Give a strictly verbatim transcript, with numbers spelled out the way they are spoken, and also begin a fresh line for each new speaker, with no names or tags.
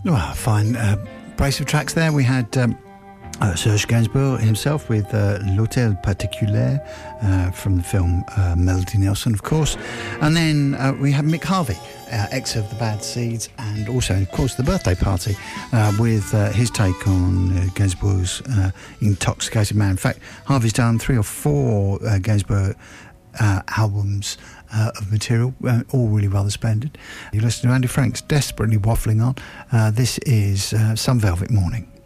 Well, fine uh, brace of tracks there. We had um, uh, Serge Gainsbourg himself with uh, L'Hôtel Particulier uh, from the film uh, Melody Nelson, of course. And then uh, we had Mick Harvey, uh, ex of the Bad Seeds, and also, of course, the Birthday Party uh, with uh, his take on uh, Gainsbourg's uh, Intoxicated Man. In fact, Harvey's done three or four uh, Gainsbourg uh, albums Uh, of material, uh, all really rather splendid. You listen to Andy Franks desperately waffling on. Uh, this is uh, Some Velvet Morning.